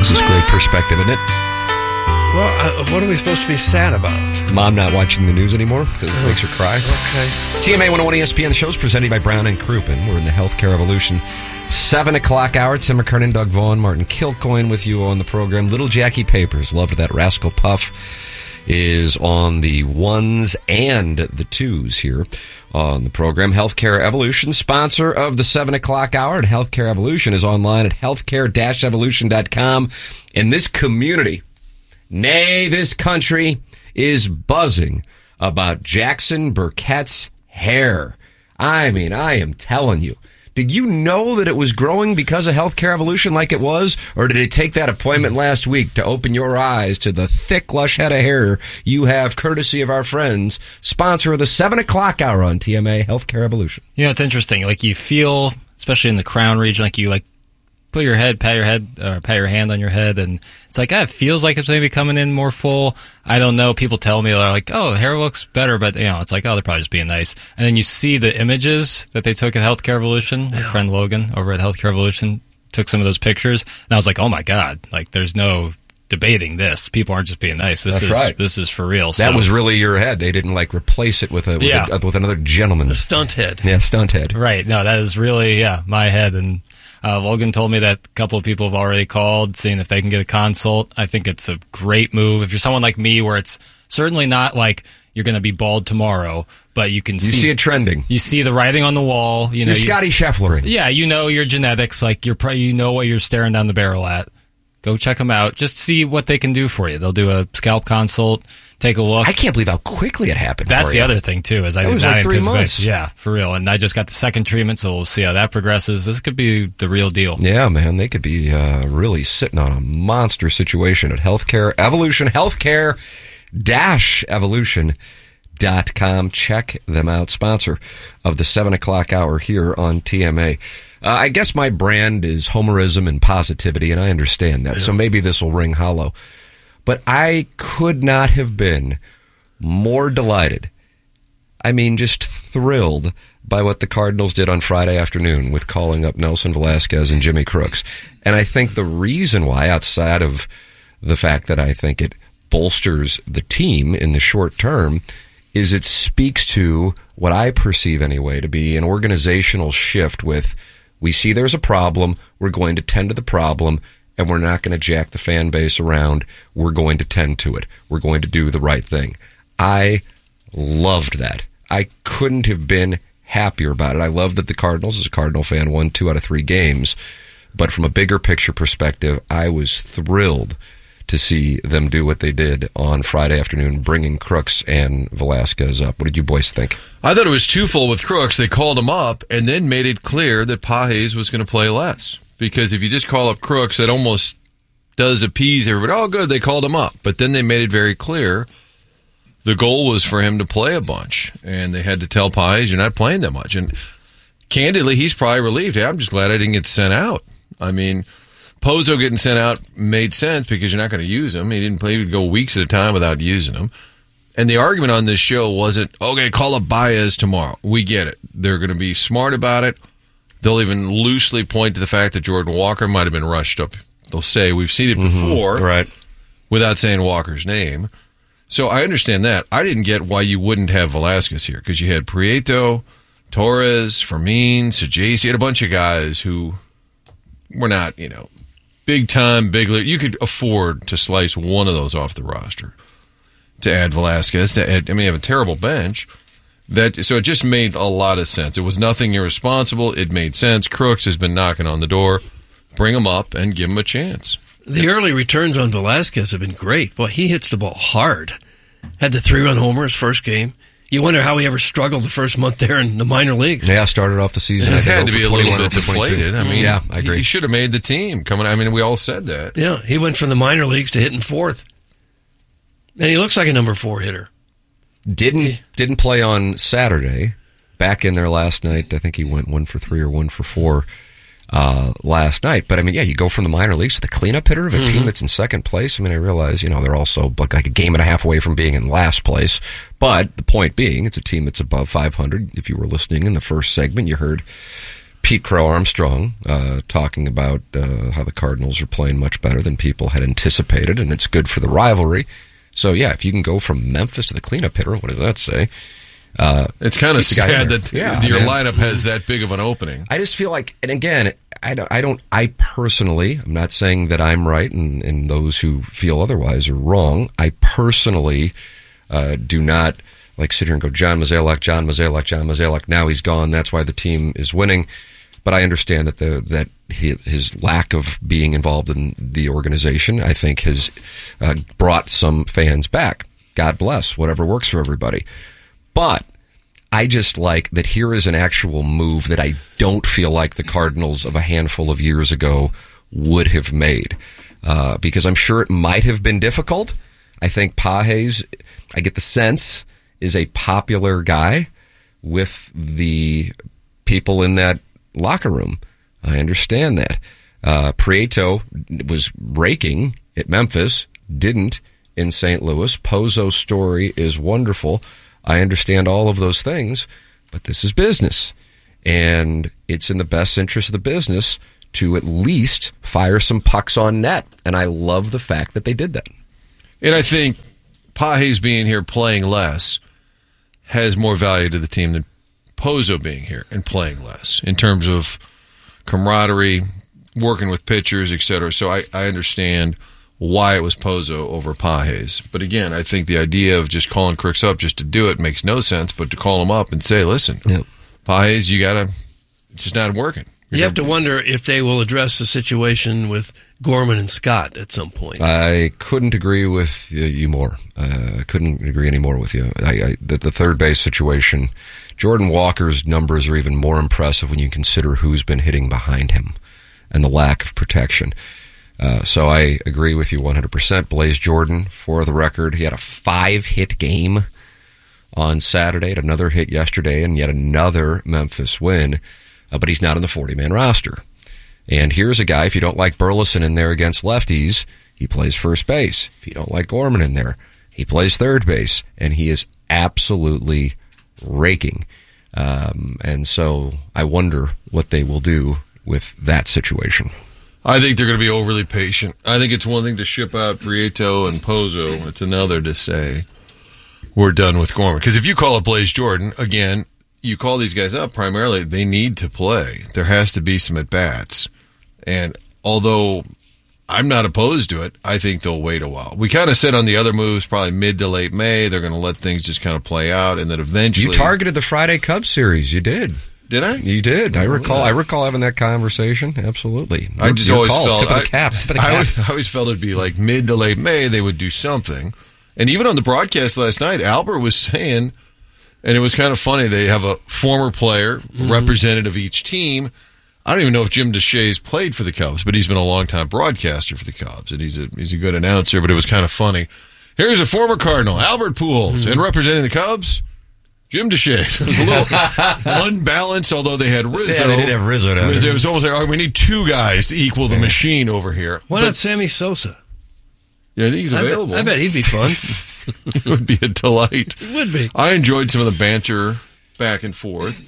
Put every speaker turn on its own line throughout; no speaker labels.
This is great perspective, isn't it?
Well, what are we supposed to be sad about?
Mom not watching the news anymore because it makes her cry.
Okay.
It's TMA 101 ESPN. The show's presented by Brown and Crouppen. We're in the healthcare revolution. 7 o'clock hour. Tim McKernan, Doug Vaughn, Martin Kilcoyne with you on the program. Little Jackie Papers, loved that Rascal Puff, is on the ones and the twos here on the program. Healthcare Evolution, sponsor of the 7 o'clock hour. And Healthcare Evolution is online at healthcare-evolution.com. And this community, nay, this country, is buzzing about Jackson Burkett's hair. I mean, I am telling you. Did you know that it was growing because of Healthcare Evolution like it was? Or did it take that appointment last week to open your eyes to the thick, lush head of hair you have courtesy of our friends, sponsor of the 7 o'clock hour on TMA, Healthcare Evolution?
You know, it's interesting. Like, you feel, especially in the crown region, like you put your head, pat your hand on your head, and it's like, it feels like it's maybe coming in more full. I don't know. People tell me, they're like, oh, hair looks better, but, it's like, oh, they're probably just being nice. And then you see the images that they took at Healthcare Evolution. My friend Logan over at Healthcare Evolution took some of those pictures, and I was like, oh my God, like, there's no debating this. People aren't just being nice. This is for real.
That was really your head. They didn't replace it with another gentleman.
The stunt head.
Yeah, stunt head.
Right. No, that is really, my head. And Logan told me that a couple of people have already called, seeing if they can get a consult. I think it's a great move. If you're someone like me, where it's certainly not like you're going to be bald tomorrow, but you see
it trending.
You see the writing on the wall.
You're Scotty Scheffler.
Yeah, you know your genetics. Like, you know what you're staring down the barrel at. Go check them out. Just see what they can do for you. They'll do a scalp consult. Take a look.
I can't believe how quickly it happened.
That's the other thing, too. It
was like 3 months.
Yeah, for real. And I just got the second treatment, so we'll see how that progresses. This could be the real deal.
Yeah, man. They could be really sitting on a monster situation at Healthcare Evolution. Healthcare-evolution.com. Check them out. Sponsor of the 7 o'clock hour here on TMA. I guess my brand is homerism and positivity, and I understand that. Yeah. So maybe this will ring hollow. But I could not have been more delighted. I mean, just thrilled by what the Cardinals did on Friday afternoon with calling up Nelson Velasquez and Jimmy Crooks. And I think the reason why, outside of the fact that I think it bolsters the team in the short term, is it speaks to what I perceive anyway to be an organizational shift with, we see there's a problem, we're going to tend to the problem, and we're not going to jack the fan base around. We're going to tend to it. We're going to do the right thing. I loved that. I couldn't have been happier about it. I love that the Cardinals, as a Cardinal fan, won 2 out of 3 games. But from a bigger picture perspective, I was thrilled to see them do what they did on Friday afternoon, bringing Crooks and Velasquez up. What did you boys think?
I thought it was twofold with Crooks. They called him up and then made it clear that Pages was going to play less. Because if you just call up Crooks, it almost does appease everybody. Oh, good, they called him up. But then they made it very clear the goal was for him to play a bunch. And they had to tell Pages, you're not playing that much. And candidly, he's probably relieved. Hey, I'm just glad I didn't get sent out. I mean, Pozo getting sent out made sense because you're not going to use him. He didn't play. He would go weeks at a time without using him. And the argument on this show wasn't, okay, call up Baez tomorrow. We get it. They're going to be smart about it. They'll even loosely point to the fact that Jordan Walker might have been rushed up. They'll say, we've seen it before,
right,
without saying Walker's name. So I understand that. I didn't get why you wouldn't have Velasquez here, because you had Prieto, Torres, Fermin, Sajaci, you had a bunch of guys who were not, big time, big league. You could afford to slice one of those off the roster to add Velasquez. You have a terrible bench. So it just made a lot of sense. It was nothing irresponsible. It made sense. Crooks has been knocking on the door. Bring him up and give him a chance.
The early returns on Velasquez have been great. Boy, he hits the ball hard. Had the 3-run homer his first game. You wonder how he ever struggled the first month there in the minor leagues.
Yeah, started off the season.
It had to be a little bit deflated. I mean,
yeah, I agree.
He should have made the team. We all said that.
Yeah, he went from the minor leagues to hitting 4th. And he looks like a number 4 hitter.
Didn't play on Saturday. Back in there last night. I think he went 1 for 3 or 1 for 4 last night. But you go from the minor leagues to the cleanup hitter of a team that's in second place. I realize, they're also like a game and a half away from being in last place. But the point being, it's a team that's above 500. If you were listening in the first segment, you heard Pete Crow Armstrong talking about how the Cardinals are playing much better than people had anticipated, and it's good for the rivalry. So, yeah, if you can go from Memphis to the cleanup hitter, what does that say?
It's kind of sad that your lineup has that big of an opening.
I just feel like, and again, I personally, I'm not saying that I'm right and those who feel otherwise are wrong. I personally do not like sit here and go, John Mozeliak, now he's gone, that's why the team is winning. But I understand that his lack of being involved in the organization, I think, has brought some fans back. God bless, whatever works for everybody. But I just like that here is an actual move that I don't feel like the Cardinals of a handful of years ago would have made. Because I'm sure it might have been difficult. I think Pages, I get the sense, is a popular guy with the people in that locker room. I understand that. Prieto was raking at Memphis, didn't in St. Louis. Pozo's story is wonderful. I understand all of those things, but this is business. And it's in the best interest of the business to at least fire some pucks on net. And I love the fact that they did that.
And I think Pages being here playing less has more value to the team than Pozo being here and playing less in terms of camaraderie, working with pitchers, etc. So I understand why it was Pozo over Pages. But again, I think the idea of just calling Crooks up just to do it makes no sense, but to call him up and say, listen, Pages, it's just not working.
You have to wonder if they will address the situation with Gorman and Scott at some point.
I couldn't agree with you more. I couldn't agree any more with you. The third base situation, Jordan Walker's numbers are even more impressive when you consider who's been hitting behind him and the lack of protection. So I agree with you 100%. Blaze Jordan, for the record, he had a 5-hit game on Saturday, had another hit yesterday, and yet another Memphis win. But he's not on the 40-man roster. And here's a guy, if you don't like Burleson in there against lefties, he plays first base. If you don't like Gorman in there, he plays third base. And he is absolutely raking. And so I wonder what they will do with that situation.
I think they're going to be overly patient. I think it's one thing to ship out Prieto and Pozo. It's another to say, we're done with Gorman. Because if you call up Blaze Jordan, again, you call these guys up, primarily, they need to play. There has to be some at-bats. And although I'm not opposed to it, I think they'll wait a while. We kind of said on the other moves, probably mid to late May, they're going to let things just kind of play out, and then eventually...
You targeted the Friday Cubs series. You did.
Did I?
You did. I recall having that conversation. Absolutely.
I just always felt...
Tip of the cap.
I always felt it'd be like mid to late May, they would do something. And even on the broadcast last night, Albert was saying... And it was kind of funny. They have a former player, representative of each team. I don't even know if Jim Deshaies played for the Cubs, but he's been a long-time broadcaster for the Cubs, and he's a good announcer, but it was kind of funny. Here's a former Cardinal, Albert Pujols, and representing the Cubs, Jim Deshaies. It was a little unbalanced, although they had Rizzo.
Yeah, they did have Rizzo down there.
It was almost like, we need two guys to equal the machine over here.
Why not Sammy Sosa?
Yeah, I think he's available.
I bet he'd be fun.
It would be a delight.
It would be.
I enjoyed some of the banter back and forth.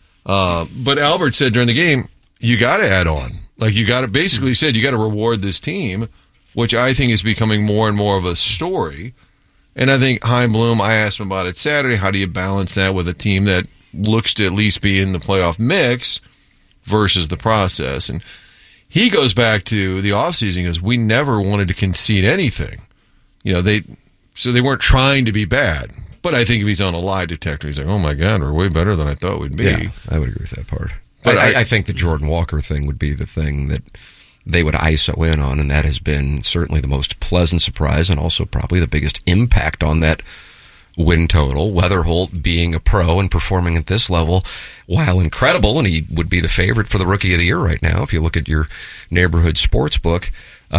But Albert said during the game, you got to add on. Like, you got to basically said, you got to reward this team, which I think is becoming more and more of a story. And I think Chaim Bloom, I asked him about it Saturday, how do you balance that with a team that looks to at least be in the playoff mix versus the process? And he goes back to the offseason and goes, we never wanted to concede anything. You know, so they weren't trying to be bad. But I think if he's on a lie detector, he's like, oh my God, we're way better than I thought we'd be.
Yeah, I would agree with that part. But I think the Jordan Walker thing would be the thing that they would ISO in on, and that has been certainly the most pleasant surprise and also probably the biggest impact on that win total. Weatherholt being a pro and performing at this level, while incredible, and he would be the favorite for the Rookie of the Year right now if you look at your neighborhood sports book.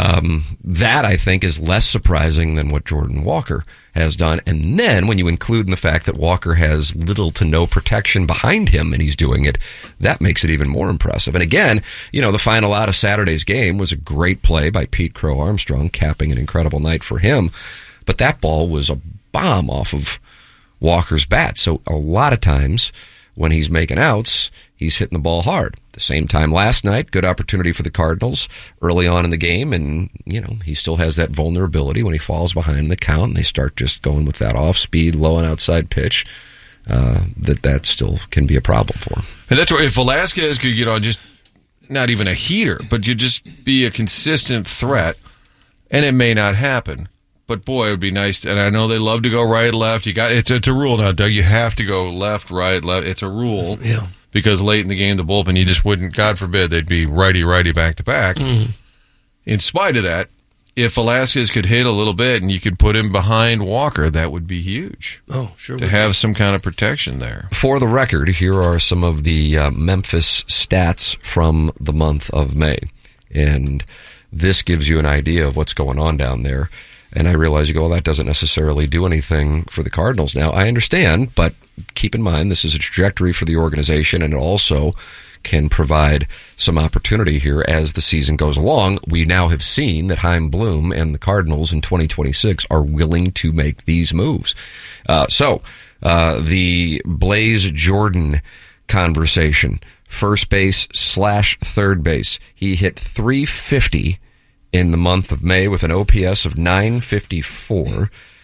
That, I think, is less surprising than what Jordan Walker has done. And then when you include in the fact that Walker has little to no protection behind him and he's doing it, that makes it even more impressive. And again, you know, the final out of Saturday's game was a great play by Pete Crow Armstrong, capping an incredible night for him. But that ball was a bomb off of Walker's bat. So a lot of times when he's making outs, he's hitting the ball hard. the same time last night, good opportunity for the Cardinals early on in the game, and he still has that vulnerability when he falls behind the count and they start just going with that off-speed, low and outside pitch. That still can be a problem for him.
And that's where if Velasquez could get on just not even a heater, but you just be a consistent threat, and it may not happen. But boy, it would be nice. And I know they love to go right, left. It's a rule now, Doug. You have to go left, right, left. It's a rule.
Yeah.
Because late in the game, the bullpen, you just wouldn't. God forbid they'd be righty back to back. In spite of that, if Velasquez could hit a little bit and you could put him behind Walker, that would be huge.
Oh, sure.
To have some kind of protection there.
For the record, here are some of the Memphis stats from the month of May. And this gives you an idea of what's going on down there. And I realize you go, well, that doesn't necessarily do anything for the Cardinals. Now, I understand, but keep in mind this is a trajectory for the organization, and it also can provide some opportunity here as the season goes along. We now have seen that Chaim Bloom and the Cardinals in 2026 are willing to make these moves. So the Blaze Jordan conversation, first base / third base. He hit .350 in the month of May with an OPS of .954.